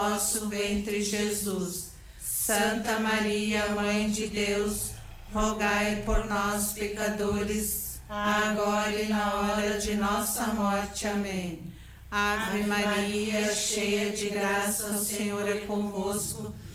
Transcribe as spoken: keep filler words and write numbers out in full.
nosso ventre, Jesus. Santa Maria, Mãe de Deus, rogai por nós, pecadores, agora e na hora de nossa morte. Amém. Ave Maria, cheia de graça, o Senhor é convosco.